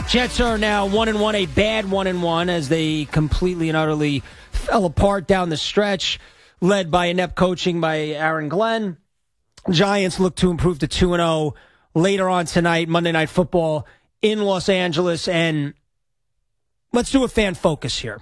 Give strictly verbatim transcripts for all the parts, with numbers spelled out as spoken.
Jets are now one and one, a bad one and one, as they completely and utterly fell apart down the stretch, led by inept coaching by Aaron Glenn. Giants look to improve to two and zero later on tonight, Monday Night Football in Los Angeles, and let's do a fan focus here.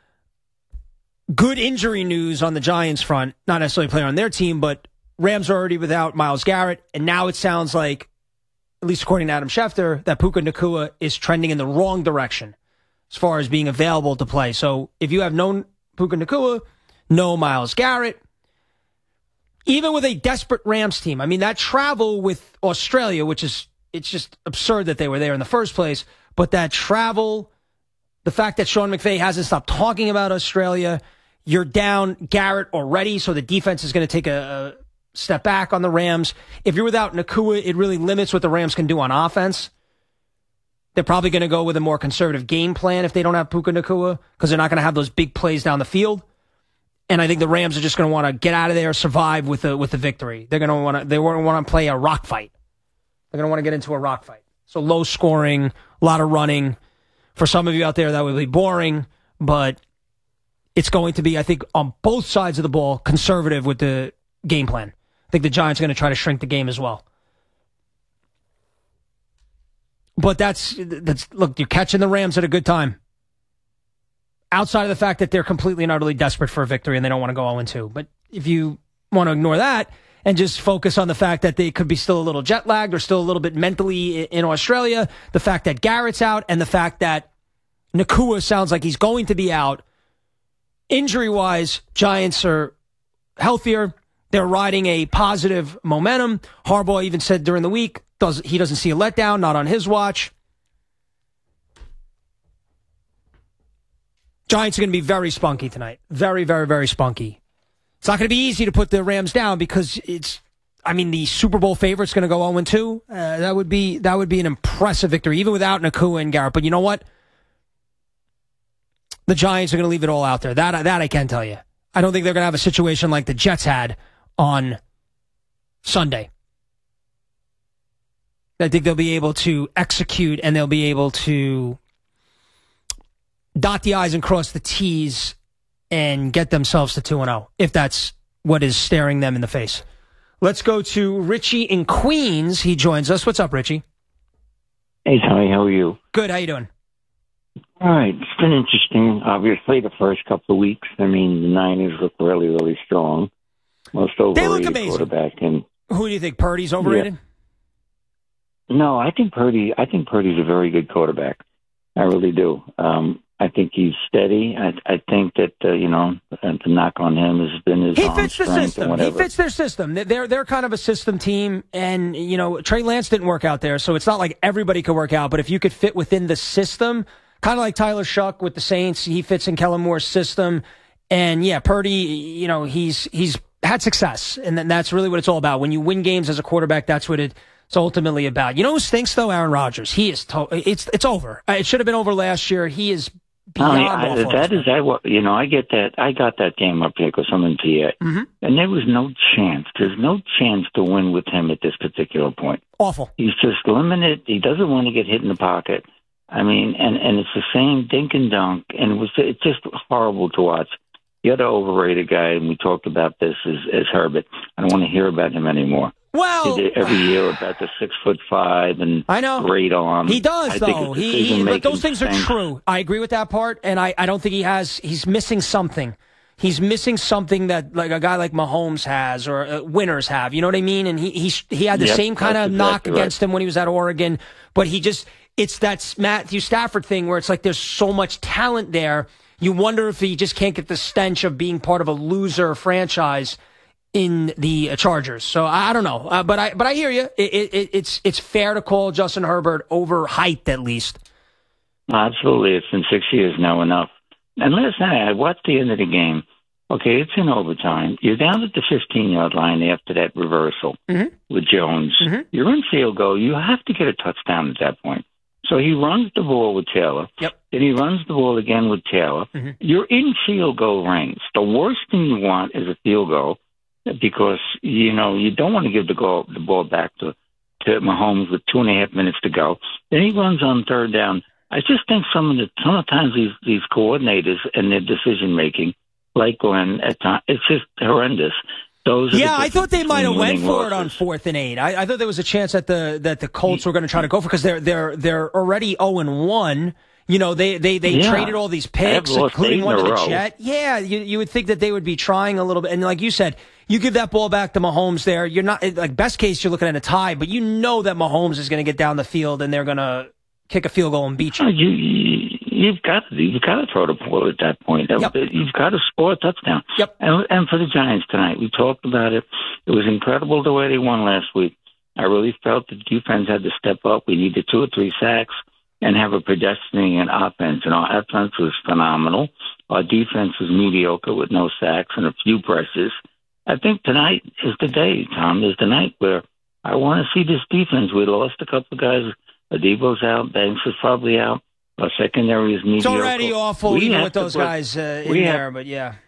Good injury news on the Giants front, not necessarily a player on their team, but Rams are already without Myles Garrett, and now it sounds like, at least according to Adam Schefter, that Puka Nacua is trending in the wrong direction as far as being available to play. So if you have no Puka Nacua, no Myles Garrett, even with a desperate Rams team, I mean, that travel with Australia, which is, it's just absurd that they were there in the first place, but that travel, the fact that Sean McVay hasn't stopped talking about Australia, you're down Garrett already, so the defense is going to take a, a step back on the Rams. If you're without Nacua, it really limits what the Rams can do on offense. They're probably going to go with a more conservative game plan if they don't have Puka Nacua, because they're not going to have those big plays down the field. And I think the Rams are just going to want to get out of there, survive with the with the victory. They're going to want to they want to play a rock fight. They're going to want to get into a rock fight. So low scoring, a lot of running. For some of you out there, that would be boring, but it's going to be, I think, on both sides of the ball, conservative with the game plan. I think the Giants are going to try to shrink the game as well. But that's, that's look, you're catching the Rams at a good time. Outside of the fact that they're completely and utterly desperate for a victory and they don't want to go oh and two. But if you want to ignore that and just focus on the fact that they could be still a little jet lagged or still a little bit mentally in Australia, the fact that Garrett's out and the fact that Nacua sounds like he's going to be out, injury-wise, Giants are healthier. They're riding a positive momentum. Harbaugh even said during the week does, he doesn't see a letdown, not on his watch. Giants are going to be very spunky tonight. Very, very, very spunky. It's not going to be easy to put the Rams down because it's, I mean, the Super Bowl favorite's going to go oh and two. Uh, that would be that would be an impressive victory, even without Nacua and Garrett. But you know what? The Giants are going to leave it all out there. That, that I can tell you. I don't think they're going to have a situation like the Jets had on Sunday. I think they'll be able to execute and they'll be able to dot the I's and cross the T's and get themselves to two and oh, if that's what is staring them in the face. Let's go to Richie in Queens. He joins us. What's up, Richie? Hey, Tony. How are you? Good. How you doing? All right. It's been interesting. Obviously, the first couple of weeks, I mean, the Niners look really, really strong. Most overrated they look amazing. Quarterback. And, who do you think? Purdy's overrated? Yeah. No, I think Purdy. I think Purdy's a very good quarterback. I really do. Um, I think he's steady. I, I think that uh, you know, the knock on him has been his. He arm fits the system. He fits their system. They're they're kind of a system team, and you know, Trey Lance didn't work out there, so it's not like everybody could work out. But if you could fit within the system, kind of like Tyler Shuck with the Saints, he fits in Kellen Moore's system. And yeah, Purdy, you know, he's he's had success, and then that's really what it's all about. When you win games as a quarterback, that's what it. It's ultimately about. You know who stinks though? Aaron Rodgers. He is. To- it's it's over. It should have been over last year. He is beyond I, I, that is that what you know. I get that. I got that game up here because I'm in P A, mm-hmm. and there was no chance. There's no chance to win with him at this particular point. Awful. He's just limited. He doesn't want to get hit in the pocket. I mean, and and it's the same dink and dunk, and it was it's just horrible to watch. The other overrated guy, and we talked about this, is, is Herbert. I don't want to hear about him anymore. Well, every year about the six foot five and I know great on. He does I though. He, he but those things are true. I agree with that part, and I, I don't think he has. He's missing something. He's missing something that like a guy like Mahomes has or uh, winners have. You know what I mean? And he he he had the yep, same kind of knock exactly against right. him when he was at Oregon, but he just it's that Matthew Stafford thing where it's like there's so much talent there. You wonder if he just can't get the stench of being part of a loser franchise in the Chargers. So I, I don't know, uh, but I but I hear you. It, it, it's it's fair to call Justin Herbert overhyped at least. Absolutely, it's been six years now. Enough. And last night I watched the end of the game. Okay, it's in overtime. You're down at the fifteen-yard line after that reversal mm-hmm. with Jones. Mm-hmm. You're in field goal. You have to get a touchdown at that point. So he runs the ball with Taylor. Yep. Then he runs the ball again with Taylor. Mm-hmm. You're in field goal range. The worst thing you want is a field goal because, you know, you don't want to give the, goal, the ball back to to Mahomes with two and a half minutes to go. Then he runs on third down. I just think some of the sometimes these these coordinators and their decision making, like Glenn, at times it's just horrendous. Those are yeah, the I thought they might have went for losses. it on fourth and eight. I, I thought there was a chance that the that the Colts were going to try to go for because they're they're they're already zero and one. You know, they they they yeah. traded all these picks, including one to the Jet. Yeah, you you would think that they would be trying a little bit. And like you said, you give that ball back to Mahomes there. You're not like best case you're looking at a tie, but you know that Mahomes is going to get down the field and they're going to kick a field goal and beat you. You, you you've got to you've got to throw the ball at that point. Yep. You've got to score a touchdown. Yep. And, and for the Giants tonight, we talked about it. It was incredible the way they won last week. I really felt the defense had to step up. We needed two or three sacks and have a pedestrian offense. And our offense was phenomenal. Our defense was mediocre with no sacks and a few pressures. I think tonight is the day, Tom, is the night where I want to see this defense. We lost a couple of guys. Adebo's out. Banks is probably out. Our secondary is mediocre. It's already awful we even with those put, guys uh, in have, there, but yeah.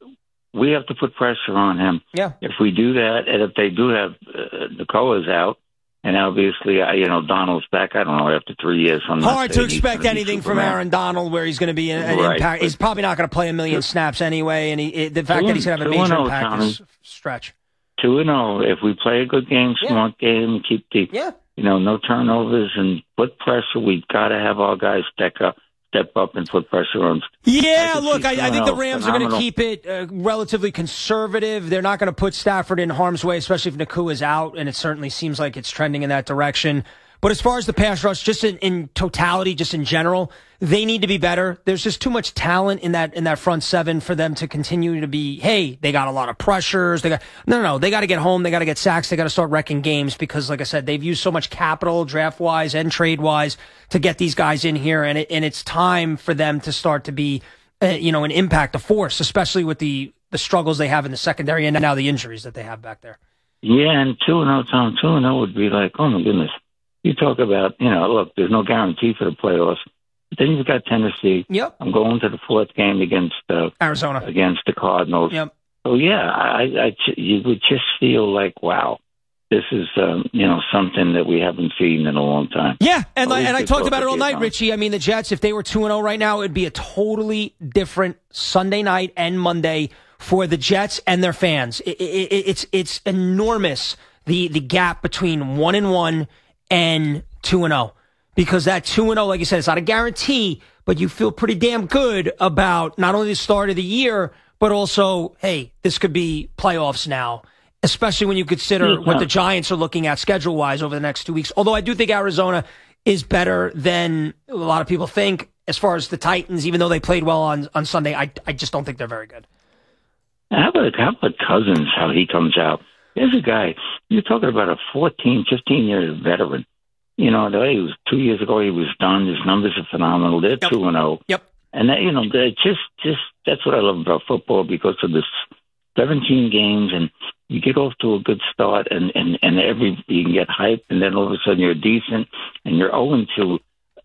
We have to put pressure on him. Yeah. If we do that, and if they do have uh, Nicole's out, and obviously, uh, you know, Donald's back, I don't know, after three years. I'm Hard to expect anything from Aaron Donald where he's going to be an, an right, impact. He's probably not going to play a million snaps anyway, and he, the fact that he's going to have a major impact Tommy. is stretch. two and oh. If we play a good game, smart yeah. game, keep the, yeah. you know, no turnovers and put pressure, we've got to have our guys step up. Step up and put pressure on. Yeah, I look, I, I think the Rams phenomenal. are going to keep it uh, relatively conservative. They're not going to put Stafford in harm's way, especially if Nakua is out, and it certainly seems like it's trending in that direction. But as far as the pass rush, just in, in totality, just in general, they need to be better. There's just too much talent in that in that front seven for them to continue to be, hey, they got a lot of pressures. They got no, no, no. They got to get home. They got to get sacks. They got to start wrecking games because, like I said, they've used so much capital, draft wise and trade wise, to get these guys in here, and it, and it's time for them to start to be, uh, you know, an impact, a force, especially with the the struggles they have in the secondary and now the injuries that they have back there. Yeah, and two and oh, Tom, two and oh would be like, oh my goodness. You talk about, you know, look, there's no guarantee for the playoffs. But then you've got Tennessee. Yep. I'm going to the fourth game against uh, Arizona, against the Cardinals. Yep. So yeah, I, I, you would just feel like, wow, this is um, you know something that we haven't seen in a long time. Yeah, and I, and I talked about it all night, Richie. I mean, the Jets, if they were two and zero right now, it'd be a totally different Sunday night and Monday for the Jets and their fans. It, it, it's it's enormous the the gap between one and one and two and zero, because that two and zero, like you said, it's not a guarantee, but you feel pretty damn good about not only the start of the year, but also, hey, this could be playoffs now, especially when you consider what the Giants are looking at schedule wise over the next two weeks. Although I do think Arizona is better than a lot of people think as far as the Titans, even though they played well on on Sunday. I I just don't think they're very good. How about how about Cousins? How he comes out? There's a guy, you're talking about a fourteen, fifteen-year veteran. You know, the way he was two years ago, he was done. His numbers are phenomenal. They're yep. two and oh. Yep. And, that, you know, they're just, just that's what I love about football because of this seventeen games, and you get off to a good start, and, and, and every you can get hyped, and then all of a sudden you're decent, and you're oh and two.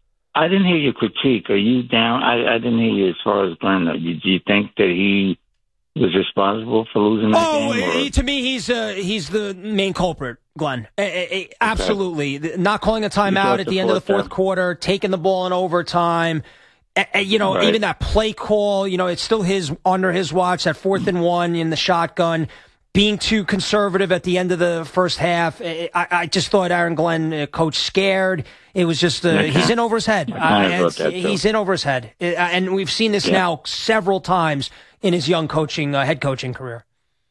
I didn't hear your critique. Are you down? I, I didn't hear you as far as Glenn. Do you think that he was responsible for losing that oh, game? Oh, to me, he's uh, he's the main culprit, Glenn. A- a- a- absolutely. Okay. Not calling a timeout at the, the end of the fourth down. quarter, taking the ball in overtime. A- a- you know, right. even that play call, you know, it's still his under his watch, that fourth and one in the shotgun. Being too conservative at the end of the first half. I, I just thought Aaron Glenn, uh, coach, scared. It was just, uh, he's in over his head. Uh, he's in over his head. Uh, and we've seen this yeah. now several times in his young coaching, uh, head coaching career.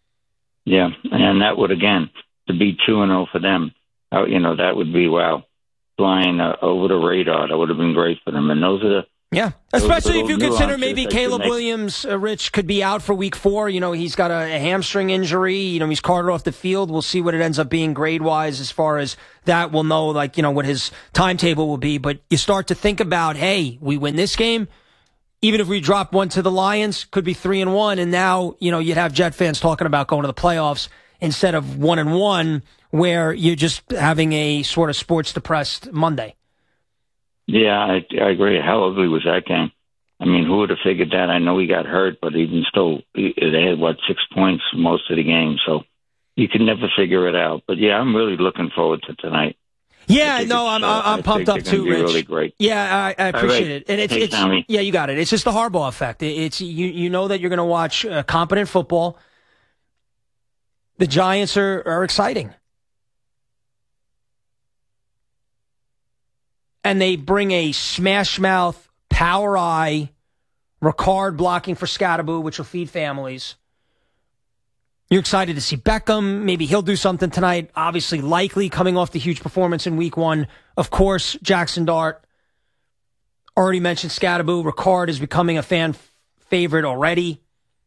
Yeah, and that would, again, to be two and oh for them, uh, you know, that would be, wow, flying uh, over the radar. That would have been great for them. And those are the Yeah, especially if you consider maybe Caleb Williams, uh, Rich, could be out for week four. You know, he's got a, a hamstring injury. You know, he's carted off the field. We'll see what it ends up being grade-wise as far as that. We'll know, like, you know, what his timetable will be. But you start to think about, hey, we win this game. Even if we drop one to the Lions, could be three and one. And now, you know, you'd have Jet fans talking about going to the playoffs instead of one and one, where you're just having a sort of sports-depressed Monday. Yeah, I, I agree. How ugly was that game? I mean, who would have figured that? I know he got hurt, but even still, they had, what, six points most of the game. So you can never figure it out. But, yeah, I'm really looking forward to tonight. Yeah, no, I'm uh, I'm pumped up too, Rich. Really great. Yeah, I, I appreciate right. it, and it's hey, it's Tommy. yeah, you got it. It's just the Harbaugh effect. It's you you know that you're going to watch uh, competent football. The Giants are are exciting, and they bring a smash mouth, power eye, Ricard blocking for Scatterboo, which will feed families. You're excited to see Beckham. Maybe he'll do something tonight. Obviously, likely coming off the huge performance in week one. Of course, Jackson Dart. Already mentioned Scatterboo. Ricard is becoming a fan favorite already.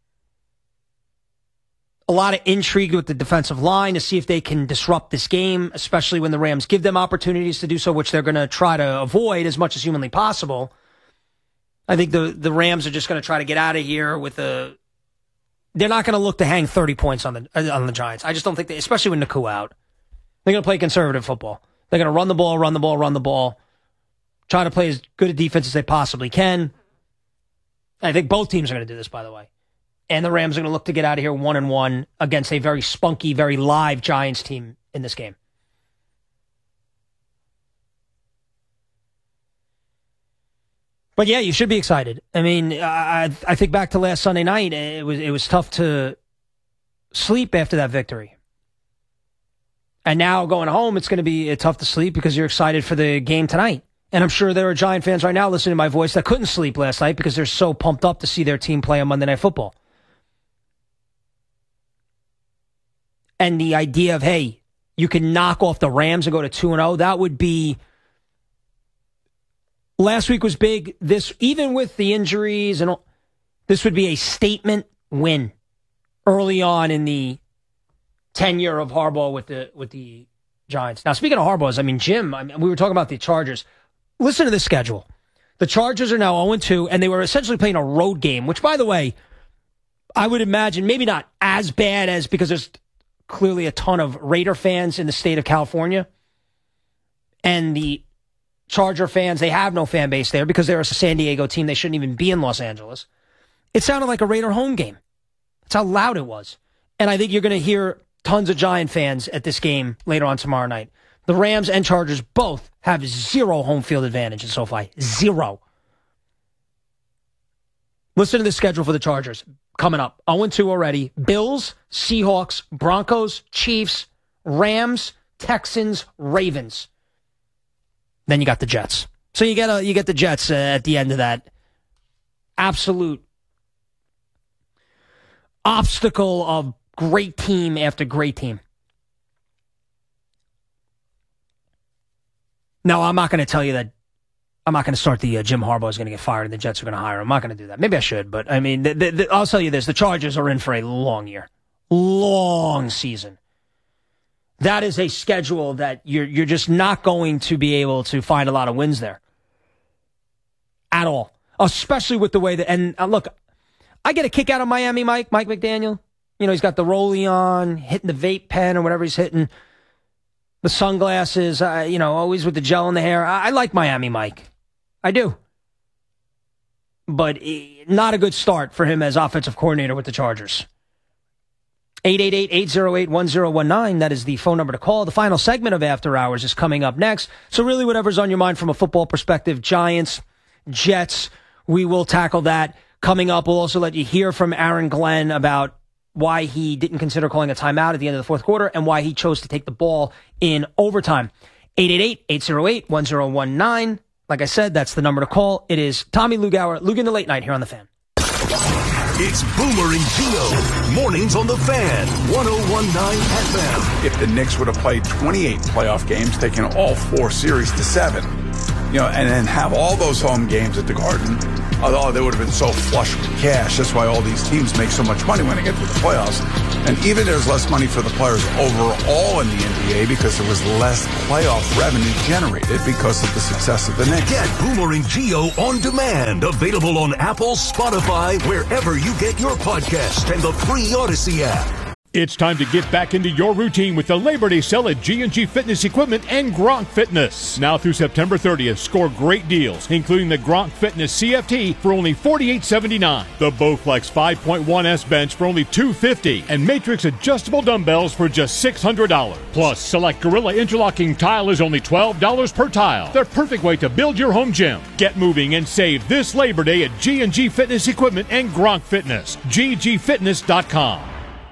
A lot of intrigue with the defensive line to see if they can disrupt this game, especially when the Rams give them opportunities to do so, which they're going to try to avoid as much as humanly possible. I think the, the Rams are just going to try to get out of here with a... They're not going to look to hang thirty points on the on the Giants. I just don't think they, especially with Nacua out. They're going to play conservative football. They're going to run the ball, run the ball, run the ball. Try to play as good a defense as they possibly can. I think both teams are going to do this, by the way. And the Rams are going to look to get out of here one and one against a very spunky, very live Giants team in this game. But yeah, you should be excited. I mean, I I think back to last Sunday night. It was it was tough to sleep after that victory. And now going home, it's going to be tough to sleep because you're excited for the game tonight. And I'm sure there are Giant fans right now listening to my voice that couldn't sleep last night because they're so pumped up to see their team play on Monday Night Football. And the idea of, hey, you can knock off the Rams and go to two and oh, that would be... Last week was big. This, even with the injuries and all, this would be a statement win early on in the tenure of Harbaugh with the with the Giants. Now, speaking of Harbaugh's, I mean, Jim, I mean, we were talking about the Chargers. Listen to the schedule. The Chargers are now oh and two, and they were essentially playing a road game, which, by the way, I would imagine maybe not as bad as, because there's clearly a ton of Raider fans in the state of California. And the Charger fans, they have no fan base there because they're a San Diego team. They shouldn't even be in Los Angeles. It sounded like a Raider home game. That's how loud it was. And I think you're going to hear tons of Giant fans at this game later on tomorrow night. The Rams and Chargers both have zero home field advantage in SoFi. Zero. Listen to the schedule for the Chargers coming up. oh and two already. Bills, Seahawks, Broncos, Chiefs, Rams, Texans, Ravens. Then you got the Jets. So you get a, you get the Jets uh, at the end of that absolute obstacle of great team after great team. No, I'm not going to tell you that. I'm not going to start the uh, Jim Harbaugh is going to get fired and the Jets are going to hire him. I'm not going to do that. Maybe I should, but I mean, the, the, the, I'll tell you this. The Chargers are in for a long year. Long season. That is a schedule that you're you're just not going to be able to find a lot of wins there. At all. Especially with the way that, and uh, look, I get a kick out of Miami Mike, Mike McDaniel. You know, he's got the rollie on, hitting the vape pen or whatever he's hitting. The sunglasses, uh, you know, always with the gel in the hair. I, I like Miami Mike. I do. But eh, not a good start for him as offensive coordinator with the Chargers. eight eight eight, eight oh eight, one oh one nine. That is the phone number to call. The final segment of After Hours is coming up next. So really whatever's on your mind from a football perspective, Giants, Jets, we will tackle that. Coming up, we'll also let you hear from Aaron Glenn about why he didn't consider calling a timeout at the end of the fourth quarter and why he chose to take the ball in overtime. eight eight eight, eight oh eight, one oh one nine. Like I said, that's the number to call. It is Tommy Lugauer, Lugan the Late Night here on The Fan. It's Boomer and Gio. Mornings on The Fan. one oh one point nine F M. If the Knicks would have played twenty-eight playoff games, taking all four series to seven, you know, and then have all those home games at the Garden, although they would have been so flush with cash. That's why all these teams make so much money when they get to the playoffs. And even there's less money for the players overall in the N B A because there was less playoff revenue generated because of the success of the Knicks. Get Boomer and Gio on demand. Available on Apple, Spotify, wherever you get your podcast, and the free Odyssey app. It's time to get back into your routine with the Labor Day sale at G and G Fitness Equipment and Gronk Fitness. Now through September thirtieth, score great deals, including the Gronk Fitness C F T for only forty-eight seventy-nine, the Bowflex five point one S bench for only two fifty, and Matrix adjustable dumbbells for just six hundred dollars. Plus, select Gorilla interlocking tile is only twelve dollars per tile. The perfect way to build your home gym. Get moving and save this Labor Day at G and G Fitness Equipment and Gronk Fitness. G G fitness dot com.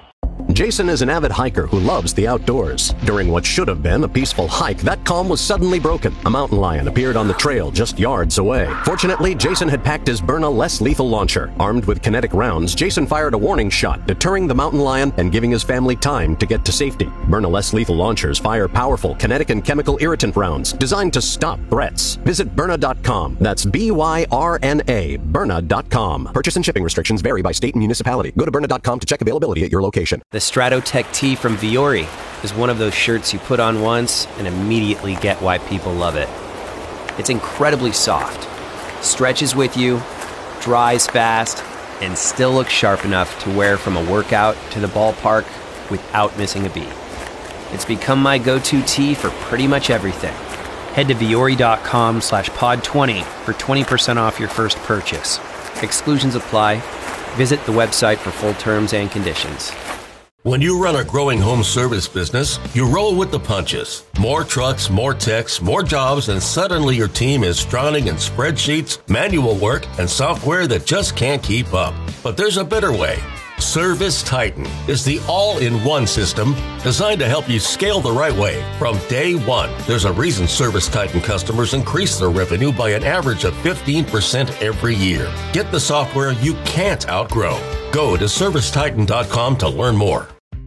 Jason is an avid hiker who loves the outdoors. During what should have been a peaceful hike, that calm was suddenly broken. A mountain lion appeared on the trail just yards away. Fortunately, Jason had packed his Byrna less lethal launcher. Armed with kinetic rounds, Jason fired a warning shot, deterring the mountain lion and giving his family time to get to safety. Byrna less lethal launchers fire powerful kinetic and chemical irritant rounds designed to stop threats. Visit Byrna dot com. That's B Y R N A, Byrna dot com. Purchase and shipping restrictions vary by state and municipality. Go to Byrna dot com to check availability at your location. The Stratotech tee from Viore is one of those shirts you put on once and immediately get why people love it. It's incredibly soft, stretches with you, dries fast, and still looks sharp enough to wear from a workout to the ballpark without missing a beat. It's become my go-to tee for pretty much everything. Head to Viore dot com slash pod twenty for twenty percent off your first purchase. Exclusions apply. Visit the website for full terms and conditions. When you run a growing home service business, you roll with the punches. More trucks, more techs, more jobs, and suddenly your team is drowning in spreadsheets, manual work, and software that just can't keep up. But there's a better way. Service Titan is the all-in-one system designed to help you scale the right way from day one. There's a reason Service Titan customers increase their revenue by an average of fifteen percent every year. Get the software you can't outgrow. Go to Service Titan dot com to learn more.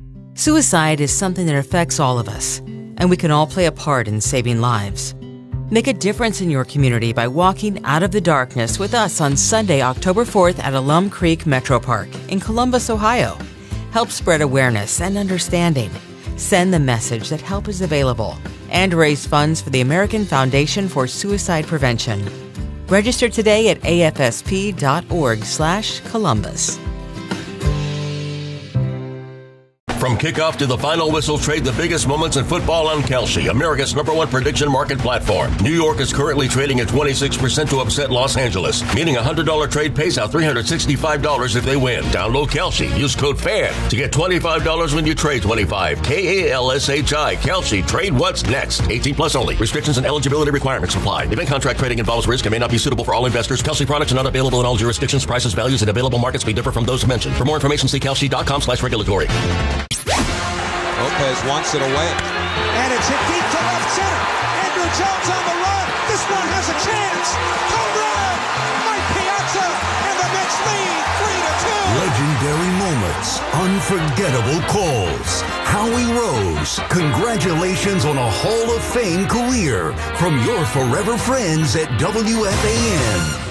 Suicide is something that affects all of us, and we can all play a part in saving lives. Make a difference in your community by walking out of the darkness with us on Sunday, October fourth at Alum Creek Metro Park in Columbus, Ohio. Help spread awareness and understanding. Send the message that help is available and raise funds for the American Foundation for Suicide Prevention. Register today at A F S P dot org slash Columbus. From kickoff to the final whistle, trade the biggest moments in football on Kalshi, America's number one prediction market platform. New York is currently trading at twenty-six percent to upset Los Angeles, meaning a one hundred dollars trade pays out three hundred sixty-five dollars if they win. Download Kalshi. Use code FAN to get twenty-five dollars when you trade twenty-five. K A L S H I. Kalshi. Trade what's next. eighteen plus only. Restrictions and eligibility requirements apply. Event contract trading involves risk and may not be suitable for all investors. Kalshi products are not available in all jurisdictions. Prices, values, and available markets may differ from those mentioned. For more information, see Kalshi dot com slash regulatory. Lopez wants it away. And it's hit deep to left center. Andrew Jones on the run. This one has a chance. Home run! Mike Piazza, and the Mets lead three to two. Legendary moments. Unforgettable calls. Howie Rose, congratulations on a Hall of Fame career from your forever friends at W F A N.